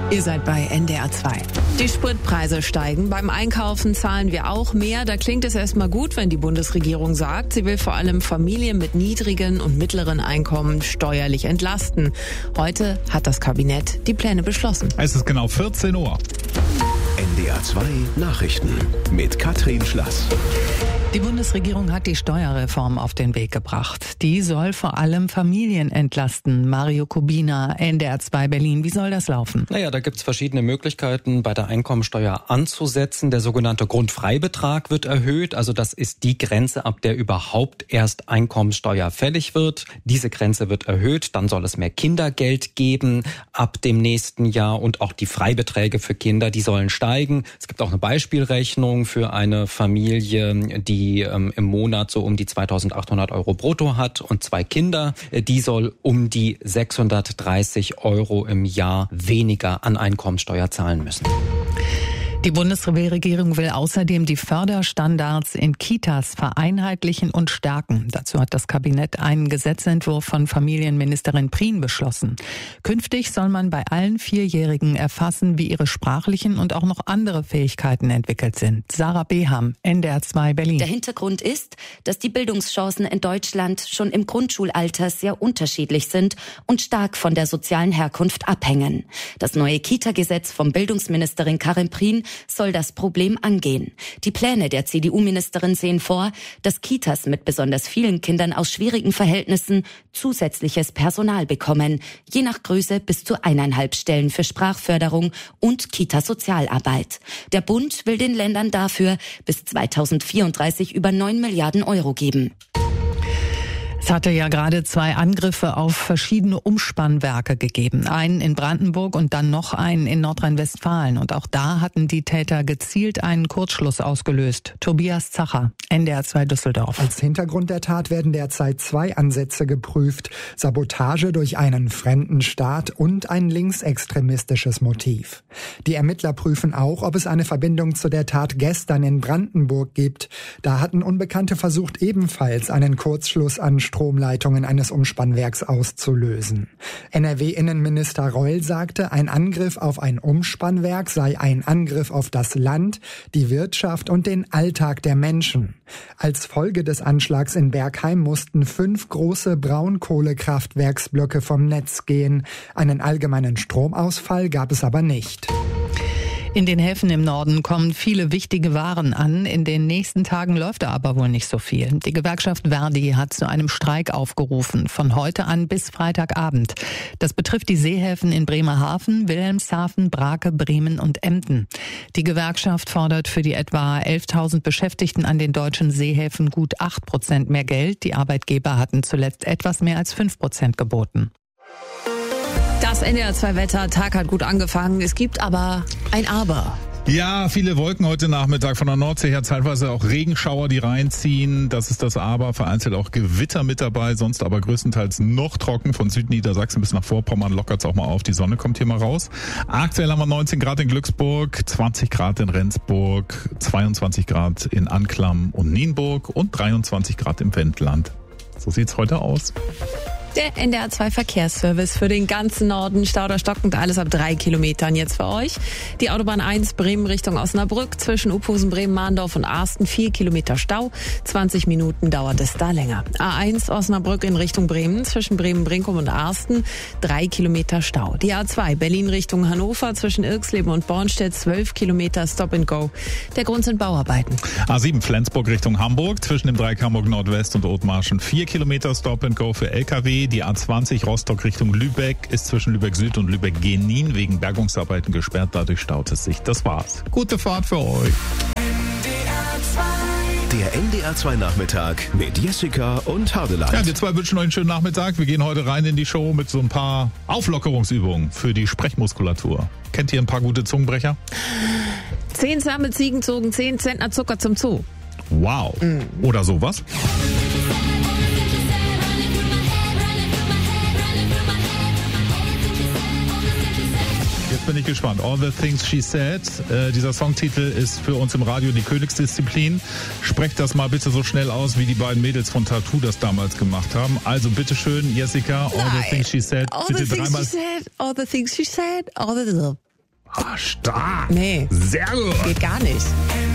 Ihr seid bei NDR 2. Die Spritpreise steigen. Beim Einkaufen zahlen wir auch mehr. Da klingt es erstmal gut, wenn die Bundesregierung sagt, sie will vor allem Familien mit niedrigen und mittleren Einkommen steuerlich entlasten. Heute hat das Kabinett die Pläne beschlossen. Es ist genau 14 Uhr. NDR 2 Nachrichten mit Katrin Schlass. Die Bundesregierung hat die Steuerreform auf den Weg gebracht. Die soll vor allem Familien entlasten. Mario Kubina, NDR 2 Berlin. Wie soll das laufen? Naja, da gibt's verschiedene Möglichkeiten, bei der Einkommensteuer anzusetzen. Der sogenannte Grundfreibetrag wird erhöht. Also das ist die Grenze, ab der überhaupt erst Einkommensteuer fällig wird. Diese Grenze wird erhöht. Dann soll es mehr Kindergeld geben ab dem nächsten Jahr. Und auch die Freibeträge für Kinder, die sollen steigen. Es gibt auch eine Beispielrechnung für eine Familie, die im Monat so um die 2.800 Euro brutto hat und 2 Kinder, die soll um die 630 Euro im Jahr weniger an Einkommensteuer zahlen müssen. Die Bundesregierung will außerdem die Förderstandards in Kitas vereinheitlichen und stärken. Dazu hat das Kabinett einen Gesetzentwurf von Familienministerin Prien beschlossen. Künftig soll man bei allen 4-Jährigen erfassen, wie ihre sprachlichen und auch noch andere Fähigkeiten entwickelt sind. Sarah Beham, NDR 2 Berlin. Der Hintergrund ist, dass die Bildungschancen in Deutschland schon im Grundschulalter sehr unterschiedlich sind und stark von der sozialen Herkunft abhängen. Das neue Kita-Gesetz von Bildungsministerin Karin Prien soll das Problem angehen. Die Pläne der CDU-Ministerin sehen vor, dass Kitas mit besonders vielen Kindern aus schwierigen Verhältnissen zusätzliches Personal bekommen, je nach Größe bis zu 1,5 Stellen für Sprachförderung und Kita-Sozialarbeit. Der Bund will den Ländern dafür bis 2034 über 9 Milliarden Euro geben. Es hatte ja gerade 2 Angriffe auf verschiedene Umspannwerke gegeben. Einen in Brandenburg und dann noch einen in Nordrhein-Westfalen. Und auch da hatten die Täter gezielt einen Kurzschluss ausgelöst. Tobias Zacher, NDR 2 Düsseldorf. Als Hintergrund der Tat werden derzeit 2 Ansätze geprüft. Sabotage durch einen fremden Staat und ein linksextremistisches Motiv. Die Ermittler prüfen auch, ob es eine Verbindung zu der Tat gestern in Brandenburg gibt. Da hatten Unbekannte versucht, ebenfalls einen Kurzschluss an Stromleitungen eines Umspannwerks auszulösen. NRW-Innenminister Reul sagte, ein Angriff auf ein Umspannwerk sei ein Angriff auf das Land, die Wirtschaft und den Alltag der Menschen. Als Folge des Anschlags in Bergheim mussten 5 große Braunkohlekraftwerksblöcke vom Netz gehen. Einen allgemeinen Stromausfall gab es aber nicht. In den Häfen im Norden kommen viele wichtige Waren an. In den nächsten Tagen läuft da aber wohl nicht so viel. Die Gewerkschaft ver.di hat zu einem Streik aufgerufen, von heute an bis Freitagabend. Das betrifft die Seehäfen in Bremerhaven, Wilhelmshaven, Brake, Bremen und Emden. Die Gewerkschaft fordert für die etwa 11.000 Beschäftigten an den deutschen Seehäfen gut 8% mehr Geld. Die Arbeitgeber hatten zuletzt etwas mehr als 5% geboten. Das NDR 2 Wetter, Tag hat gut angefangen. Es gibt aber ein Aber. Ja, viele Wolken heute Nachmittag von der Nordsee her, zeitweise auch Regenschauer, die reinziehen. Das ist das Aber, vereinzelt auch Gewitter mit dabei, sonst aber größtenteils noch trocken. Von Südniedersachsen bis nach Vorpommern lockert's auch mal auf. Die Sonne kommt hier mal raus. Aktuell haben wir 19 Grad in Glücksburg, 20 Grad in Rendsburg, 22 Grad in Anklam und Nienburg und 23 Grad im Wendland. So sieht's heute aus. Der NDR 2 Verkehrsservice für den ganzen Norden, Stauder stockend, alles ab 3 Kilometern jetzt für euch. Die Autobahn 1 Bremen Richtung Osnabrück, zwischen Uphusen, Bremen, Mahndorf und Arsten 4 Kilometer Stau. 20 Minuten dauert es da länger. A1 Osnabrück in Richtung Bremen, zwischen Bremen-Brinkum und Arsten 3 Kilometer Stau. Die A2 Berlin Richtung Hannover, zwischen Irxleben und Bornstedt 12 Kilometer Stop and Go. Der Grund sind Bauarbeiten. A7 Flensburg Richtung Hamburg, zwischen dem Dreieck Hamburg Nordwest und Othmarschen 4 Kilometer Stop and Go für LKW. Die A20 Rostock Richtung Lübeck ist zwischen Lübeck Süd und Lübeck Genin wegen Bergungsarbeiten gesperrt. Dadurch staut es sich. Das war's. Gute Fahrt für euch. Der NDR 2 Nachmittag mit Jessica und Hardeland. Ja, wir zwei wünschen euch einen schönen Nachmittag. Wir gehen heute rein in die Show mit so ein paar Auflockerungsübungen für die Sprechmuskulatur. Kennt ihr ein paar gute Zungenbrecher? 10 zahme Ziegen zogen 10 Zentner Zucker zum Zoo. Wow. Oder sowas. Jetzt bin ich gespannt. All the Things She Said. Dieser Songtitel ist für uns im Radio die Königsdisziplin. Sprecht das mal bitte so schnell aus, wie die beiden Mädels von Tattoo das damals gemacht haben. Also bitteschön, Jessica, All the Things She Said. All bitte the things dreimal. she said, all the things she said, all the... Ah, stark. Nee. Sehr gut. Geht gar nicht.